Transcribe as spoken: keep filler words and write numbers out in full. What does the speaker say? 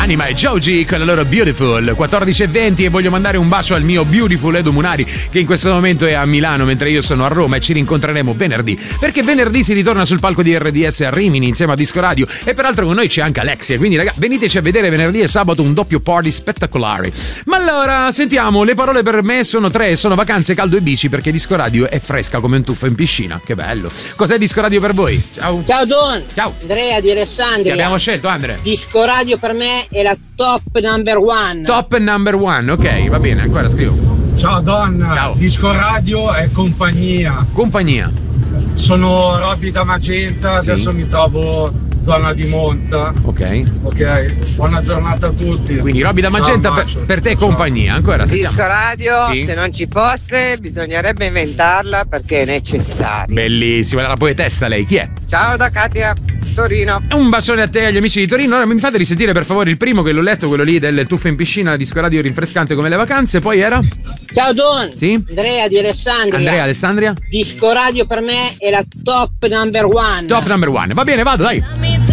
Anima e Joji con la loro Beautiful. quattordici e venti e voglio mandare un bacio al mio Beautiful Edo Munari, che in questo momento è a Milano mentre io sono a Roma, e ci rincontreremo venerdì, perché venerdì si ritorna sul palco di R D S a Rimini insieme a Disco Radio, e peraltro con noi c'è anche Alexia, quindi ragazzi veniteci a vedere venerdì e sabato un doppio party spettacolare. Ma allora sentiamo, le parole per me sono tre: sono vacanze, caldo e bici, perché Disco Radio è fresca come un tuffo in piscina. Che bello. Cos'è Disco Radio per voi? Ciao. Ciao Don. Ciao. Andrea di Alessandria. Che abbiamo scelto, Andrea? Disco Radio per me è la top number one. Top number one, ok, va bene, ancora scrivo. Ciao Don. Ciao. Disco Radio è compagnia. Compagnia. Sono Robby da Magenta, Sì. adesso mi trovo zona di Monza. Ok. Ok, buona giornata a tutti. Quindi Robby da Magenta, Ciao, per, Macio. per te Ciao. compagnia, ancora sentiamo. Disco Radio, Sì. se non ci fosse bisognerebbe inventarla perché è necessaria. Bellissima, la poetessa lei, chi è? Ciao da Katia, Torino. Un bacione a te e agli amici di Torino. Ora mi fate risentire per favore il primo, che l'ho letto, quello lì del tuffo in piscina, Disco Radio rinfrescante come le vacanze. Poi era? Ciao Don. Sì? Andrea di Alessandria. Andrea, Alessandria? Disco Radio per me è la top number one. Top number one. Va bene, vado, dai.